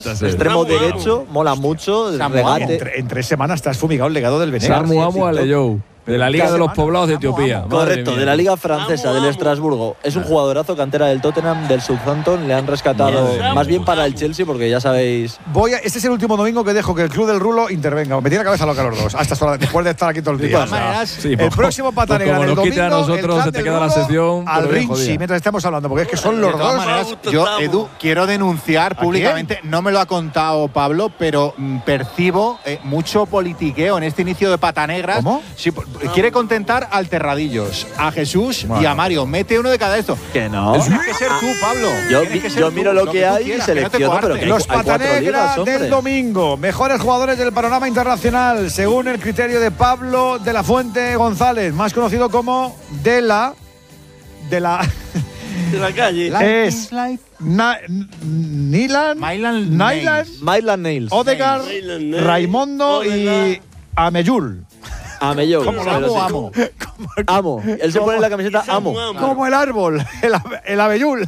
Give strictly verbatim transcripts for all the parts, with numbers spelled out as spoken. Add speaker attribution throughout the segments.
Speaker 1: Extremo derecho, mola mucho. Regate.
Speaker 2: En, en tres semanas te has fumigado el legado del Venegas.
Speaker 3: Samu Amo Aleyou, de la Liga de los Poblados de Etiopía.
Speaker 1: Correcto, de la Liga Francesa,
Speaker 4: Amo,
Speaker 1: del
Speaker 4: amo.
Speaker 1: Estrasburgo. Es un jugadorazo, cantera del Tottenham, del Southampton. Le han rescatado
Speaker 4: Bien.
Speaker 1: más bien para el Chelsea, porque ya sabéis.
Speaker 2: Voy a, este es el último domingo que dejo que el Club del Rulo intervenga. Me tiene la cabeza loca los dos. Hasta esta hora, después de estar aquí todo el día.
Speaker 1: De
Speaker 2: O sea,
Speaker 1: maneras,
Speaker 3: sí,
Speaker 2: el
Speaker 3: pues,
Speaker 2: próximo Pata
Speaker 3: pues
Speaker 2: Negra
Speaker 3: como
Speaker 2: del
Speaker 3: nos quite
Speaker 2: domingo,
Speaker 3: a nosotros,
Speaker 2: el clan
Speaker 3: se te
Speaker 2: del
Speaker 3: queda la
Speaker 2: Rulo
Speaker 3: sección,
Speaker 2: al
Speaker 3: pero bien
Speaker 2: Rinchi,
Speaker 3: jodida.
Speaker 2: mientras estamos hablando, porque es que son los
Speaker 5: De todas
Speaker 2: dos.
Speaker 5: maneras, yo, Edu, quiero denunciar públicamente, no me lo ha contado Pablo, pero mm, percibo eh, mucho politiqueo en este inicio de Pata Negras.
Speaker 2: ¿Cómo?
Speaker 5: Sí, por- quiere contentar al Terradillos, a Jesús
Speaker 2: Bueno.
Speaker 5: y a Mario. Mete uno de cada esto.
Speaker 1: Que no.
Speaker 5: Tienes que ser tú, Pablo.
Speaker 1: Yo,
Speaker 5: Tienes que ser
Speaker 1: yo
Speaker 5: tú,
Speaker 1: miro lo que,
Speaker 5: tú
Speaker 1: hay y
Speaker 5: quieras, que no te
Speaker 1: selecciono, pero
Speaker 5: coarten.
Speaker 1: que hay,
Speaker 2: Los
Speaker 1: hay
Speaker 2: Pata
Speaker 1: cuatro
Speaker 2: Negra
Speaker 1: ligas, hombre.
Speaker 2: del domingo, mejores jugadores del panorama internacional, según el criterio de Pablo de la Fuente González, más conocido como de la de la
Speaker 4: De la calle.
Speaker 5: Life
Speaker 2: es
Speaker 5: is life.
Speaker 2: Na- Nilan,
Speaker 5: Mylan
Speaker 2: Nylan,
Speaker 5: Nails.
Speaker 1: Mylan Nails.
Speaker 2: Odegaard,
Speaker 4: Nylan Nails,
Speaker 2: Raimundo y
Speaker 4: Odegaard.
Speaker 2: Ameyul.
Speaker 1: Ameyou.
Speaker 5: ¿Cómo lo
Speaker 1: pero
Speaker 5: amo,
Speaker 1: sí.
Speaker 5: amo?
Speaker 1: Amo. Él se pone en la camiseta
Speaker 4: Samu
Speaker 1: Amo.
Speaker 4: Amo.
Speaker 2: Como el árbol, el, ave- el Ameyul.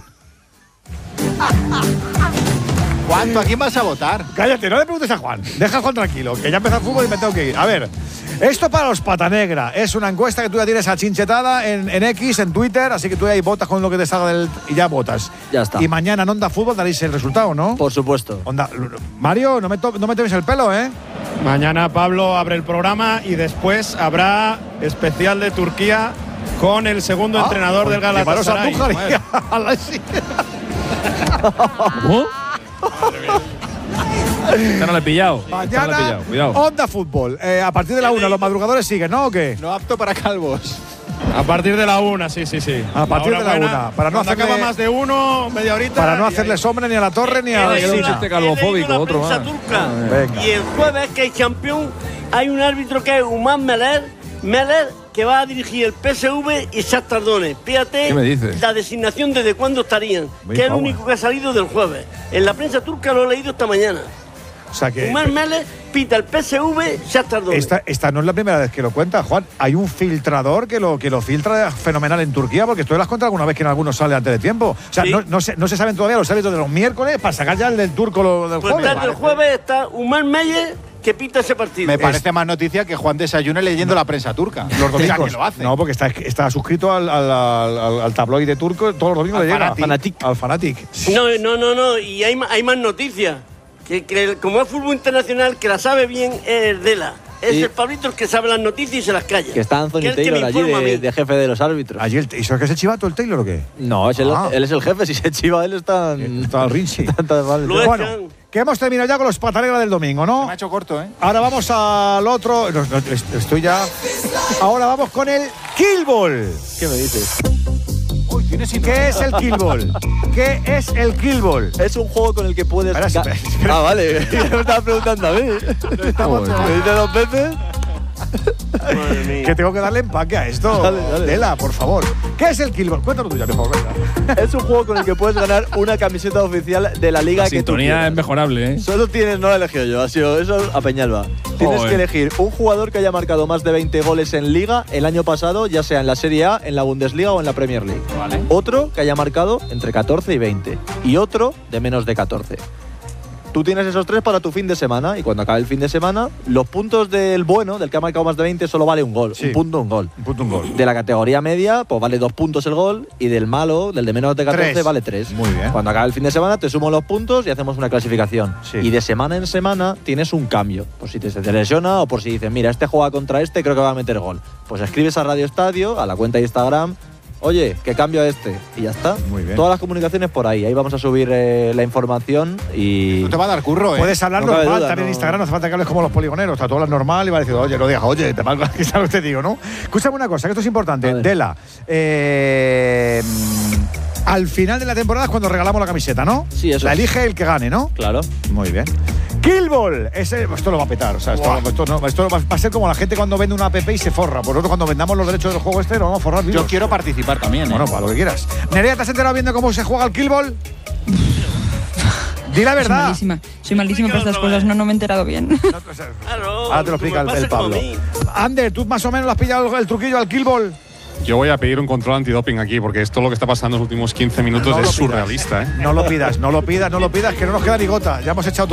Speaker 5: ¿Cuánto? ¿A quién vas a votar?
Speaker 2: Cállate, no le preguntes a Juan. Deja a Juan tranquilo, que ya empezó el fútbol y me tengo que ir. A ver, esto para los Pata Negra es una encuesta que tú ya tienes achinchetada en, en X, en Twitter, así que tú ahí votas con lo que te salga del, y ya votas.
Speaker 1: Ya está.
Speaker 2: Y mañana en Onda Fútbol daréis el resultado, ¿no?
Speaker 1: Por supuesto.
Speaker 2: Onda, Mario, no me, to- no me tomes el pelo, ¿eh?
Speaker 6: Mañana Pablo abre el programa y después habrá especial de Turquía con el segundo
Speaker 2: Ah,
Speaker 6: entrenador del
Speaker 2: pues, llevaros a
Speaker 6: Galatasaray.
Speaker 2: Andújar y
Speaker 6: Bueno,
Speaker 2: a la sí.
Speaker 3: ¿Cómo? Esta no la he pillado. Esta no la he
Speaker 2: Mañana,
Speaker 3: pillado. Cuidado.
Speaker 2: Onda Fútbol. Eh, a partir de la una, los madrugadores siguen, ¿no? ¿O qué?
Speaker 5: No apto para calvos.
Speaker 6: a partir de la una, sí, sí, sí.
Speaker 2: A partir de la
Speaker 6: hora buena,
Speaker 2: una, para no
Speaker 6: cuando
Speaker 2: hacerle-
Speaker 6: acaba más de uno, media horita.
Speaker 2: Para no
Speaker 6: y
Speaker 2: hacerle
Speaker 6: ahí.
Speaker 2: sombra ni a la torre ni a la
Speaker 4: He leído
Speaker 2: Medina.
Speaker 4: la-
Speaker 3: este calvofóbico,
Speaker 4: he leído la
Speaker 3: otro
Speaker 4: prensa
Speaker 3: más.
Speaker 4: turca.
Speaker 2: Venga.
Speaker 4: Y el jueves, que hay campeón, hay un árbitro que es Umar Meler, Meler, que va a dirigir el P S V y Shakhtar Donetsk. Fíjate
Speaker 3: ¿Qué me dices?
Speaker 4: la designación desde cuándo estarían,
Speaker 2: Muy
Speaker 4: que es el
Speaker 2: favor.
Speaker 4: único que ha salido del jueves. En la prensa turca lo he leído esta mañana.
Speaker 2: O sea que
Speaker 4: Umar Meler pita el P S V, Shakhtar Donetsk.
Speaker 2: esta, esta no es la primera vez que lo cuenta, Juan. Hay un filtrador que lo, que lo filtra fenomenal en Turquía, porque esto lo has contado alguna vez que en algunos sale antes de tiempo. O sea,
Speaker 4: Sí.
Speaker 2: no, no, se, no se saben todavía los árbitros de los miércoles para sacar ya el del turco lo, del
Speaker 4: Pues
Speaker 2: jueves.
Speaker 4: desde el jueves está Umar Meyer que pita ese partido.
Speaker 5: Me parece más noticia que Juan desayune leyendo la prensa turca.
Speaker 2: Los
Speaker 5: O sea,
Speaker 2: domingos.
Speaker 5: que lo hace.
Speaker 2: No, porque está, está suscrito al, al, al, al tabloide turco, todos los domingos
Speaker 5: Al
Speaker 2: le llega.
Speaker 5: Fanatic.
Speaker 2: Fanatic. Al Fanatic.
Speaker 4: No, no, no, no. Y hay, ma- hay más noticias. Que, que el- como es fútbol internacional, que la sabe bien es Dela. Es
Speaker 1: Sí.
Speaker 4: el Pablito el que sabe las noticias y se las calla.
Speaker 1: Que está Anthony
Speaker 4: Que es el que
Speaker 1: Taylor
Speaker 4: me
Speaker 1: allí
Speaker 4: informa a mí.
Speaker 1: de, de jefe de los árbitros.
Speaker 2: Allí el, ¿Y eso es que es el chivato, el Taylor o qué?
Speaker 1: No, es el-
Speaker 2: Ah.
Speaker 1: él es el jefe. Si se chiva, él está.
Speaker 2: Está al Rinchi.
Speaker 1: está tan mal.
Speaker 4: Lo es.
Speaker 2: Bueno, que hemos terminado ya con los Pata Negra del domingo, ¿no?
Speaker 5: Me ha hecho corto, ¿eh?
Speaker 2: Ahora vamos al otro. no, no, est- estoy ya. Ahora vamos con el Kill Ball.
Speaker 1: ¿Qué me dices?
Speaker 5: Uy, tienes
Speaker 2: ¿Qué es el Kill Ball? ¿Qué es el Kill Ball?
Speaker 1: Es un juego con el que puedes.
Speaker 2: Espera,
Speaker 1: ga-
Speaker 2: espera, espera.
Speaker 1: Ah, vale. Ya me estaba preguntando a mí. ¿Me dice dos veces?
Speaker 4: Madre mía.
Speaker 2: Que tengo que darle empaque a esto.
Speaker 1: Dale, dale.
Speaker 2: Dela, por favor. ¿Qué es el Kill Ball? Cuéntalo tú ya mejor, venga.
Speaker 1: Es un juego con el que puedes ganar una camiseta oficial de la liga
Speaker 3: La
Speaker 1: que tú
Speaker 3: sintonía
Speaker 1: quieras.
Speaker 3: es mejorable, ¿eh?
Speaker 1: Solo tienes, no lo he elegido yo, ha sido eso a Peñalba. Tienes
Speaker 3: Joder.
Speaker 1: que elegir un jugador que haya marcado más de veinte goles en liga el año pasado, ya sea en la Serie A, en la Bundesliga o en la Premier League. Otro que haya marcado entre catorce y veinte. Y otro de menos de catorce. Tú tienes esos tres para tu fin de semana y cuando acabe el fin de semana, los puntos del bueno, del que ha marcado más de veinte, solo vale un gol.
Speaker 2: Sí.
Speaker 1: Un punto, un gol.
Speaker 2: Un punto, un gol.
Speaker 1: De la categoría media, pues vale dos puntos el gol y del malo, del de menos de catorce,
Speaker 2: Tres.
Speaker 1: vale tres.
Speaker 2: Muy bien.
Speaker 1: Cuando acabe el fin de semana te sumo los puntos y hacemos una clasificación.
Speaker 2: Sí.
Speaker 1: Y de semana en semana tienes un cambio. Por si te, se te lesiona o por si dices, mira, este juega contra este, creo que va a meter gol. Pues escribes a Radio Estadio, a la cuenta de Instagram, oye, que cambio a este. Y ya está.
Speaker 2: Muy bien.
Speaker 1: Todas las comunicaciones por ahí. Ahí vamos a subir eh, la información y…
Speaker 5: No te va a dar curro, ¿eh?
Speaker 2: Puedes hablar
Speaker 1: No cabe
Speaker 2: normal
Speaker 1: duda,
Speaker 2: también en
Speaker 1: no.
Speaker 2: Instagram, no hace falta que hables como los poligoneros. Está todo hablas normal y va a decir, oye, no digas, oye, te valgo, que sabes lo que te digo, ¿no? Escúchame una cosa, que esto es importante.
Speaker 1: A ver.
Speaker 2: Dela, eh, al final de la temporada es cuando regalamos la camiseta, ¿no?
Speaker 1: Sí, eso
Speaker 2: La
Speaker 1: es.
Speaker 2: elige el que gane, ¿no?
Speaker 1: Claro.
Speaker 2: Muy bien. Kill Ball. Ese, esto lo va a petar. O sea, esto, esto no- esto va va a ser como la gente cuando vende una app y se forra. Por nosotros, cuando vendamos los derechos del juego este, lo vamos a forrar vivos.
Speaker 5: Yo quiero participar también, ¿eh?
Speaker 2: Bueno, para lo que quieras. Nerea, ¿te has enterado bien de cómo se juega el Kill Ball? Di la
Speaker 7: Soy
Speaker 2: verdad.
Speaker 7: malísima. Soy malísima para estas cosas. No, no me he enterado bien.
Speaker 2: No, o sea,
Speaker 4: Claro,
Speaker 2: Ahora te lo explica el,
Speaker 4: como me
Speaker 2: el
Speaker 4: pasa como
Speaker 2: Pablo.
Speaker 4: a mí.
Speaker 2: Ander, ¿tú más o menos le has pillado el, el truquillo al Kill Ball?
Speaker 8: Yo voy a pedir un control antidoping aquí, porque esto lo que está pasando en los últimos quince minutos
Speaker 2: No lo
Speaker 8: es
Speaker 2: pidas.
Speaker 8: surrealista, ¿eh?
Speaker 2: No lo pidas, no lo pidas, no lo pidas, que no nos queda ni gota. Ya hemos echado